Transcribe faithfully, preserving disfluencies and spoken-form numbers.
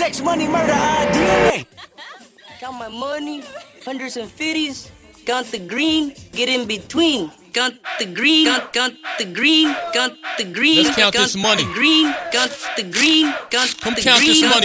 sex, money, murder, I D N A. Count my money, hundreds and fifties. Count the green, get in between. Count the green, count, count the green, count the green. Let's count count this money. The green, count the green, count Come the count green. this money.